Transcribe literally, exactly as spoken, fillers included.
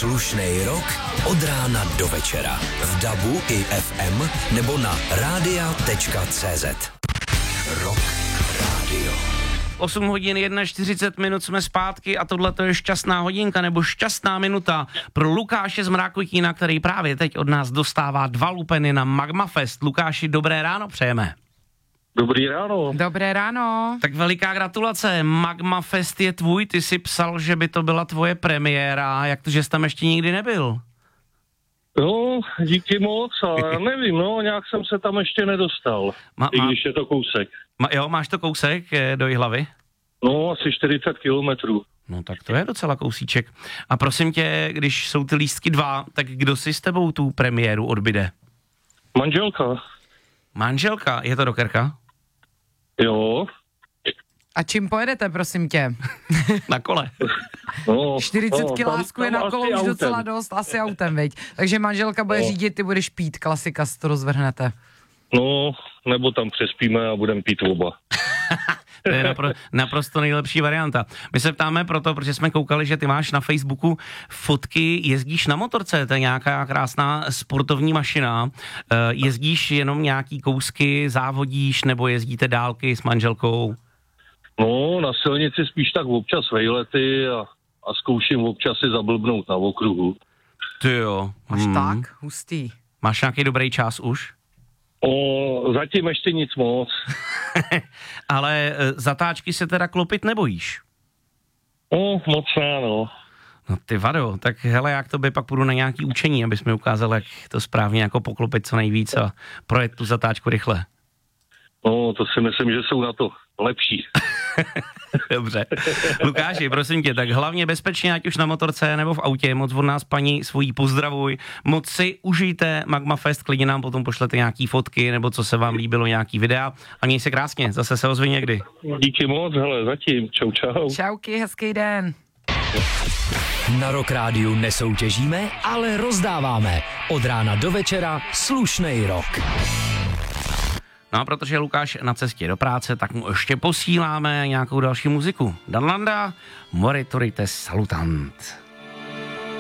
Slušnej rok od rána do večera. V dabu i ef em nebo na rádia tečka cé zet. Rock Radio. osm hodin čtyřicet jedna minut jsme zpátky a tohle to je šťastná hodinka nebo šťastná minuta pro Lukáše z Mrákotína, který právě teď od nás dostává dva lupeny na Magma Fest. Lukáši, dobré ráno přejeme. Dobrý ráno. Dobré ráno. Tak veliká gratulace, Magma Fest je tvůj, ty jsi psal, že by to byla tvoje premiéra, jak to, že jsi tam ještě nikdy nebyl? No, díky moc a nevím, no, nějak jsem se tam ještě nedostal, Ma, i ma, když je to kousek. ma, jo, máš to kousek eh, do Jihlavy? No, asi čtyřicet kilometrů. No tak to je docela kousíček. A prosím tě, když jsou ty lístky dva, tak kdo si s tebou tu premiéru odbyde? Manželka. Manželka, je to rockerka? Jo. A čím pojedete, prosím tě? Na kole. No, čtyřicet no, kilásků je tam na kolo asi už autem. docela dost, asi autem, veď. Takže manželka bude No. řídit, ty budeš pít, klasika, si to rozvrhnete. No, nebo tam přespíme a budeme pít oba. To je napro, naprosto nejlepší varianta. My se ptáme proto, protože jsme koukali, že ty máš na Facebooku fotky, jezdíš na motorce, to je nějaká krásná sportovní mašina. Jezdíš jenom nějaký kousky, závodíš nebo jezdíte dálky s manželkou? No, na silnici spíš tak občas vejlety a, a zkouším občas si zablbnout na okruhu. Ty jo. Až Hmm. tak, hustý. Máš nějaký dobrý čas už? O, zatím ještě nic moc. Ale e, zatáčky se teda klopit nebojíš? No, moc ne, no. No ty vado, tak hele, jak to by pak půjdu na nějaký učení, abys mi ukázal, jak to správně jako poklopit co nejvíc a projet tu zatáčku rychle. No, to si myslím, že jsou na to lepší. Dobře. Lukáši, prosím tě, tak hlavně bezpečně, ať už na motorce nebo v autě, moc od nás paní svojí pozdravuj, moc si užijte Magma Fest, klidně nám potom pošlete nějaký fotky, nebo co se vám líbilo, nějaký videa a měj se krásně, zase se ozvi někdy. Díky moc, hele, zatím, čau, čau. Čauky, hezký den. Na Rock Rádiu nesoutěžíme, ale rozdáváme. Od rána do večera slušnej rok. No a protože je Lukáš na cestě do práce, tak mu ještě posíláme nějakou další muziku. Danlanda, Moriturite Salutant.